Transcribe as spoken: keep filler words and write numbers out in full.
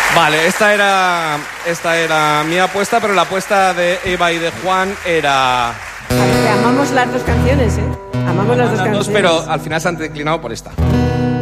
Vale, esta era, esta era mi apuesta, pero la apuesta de Eva y de Juan era... A ver, que amamos las dos canciones, ¿eh? Amamos las dos las canciones. dos, pero al final se han declinado por esta.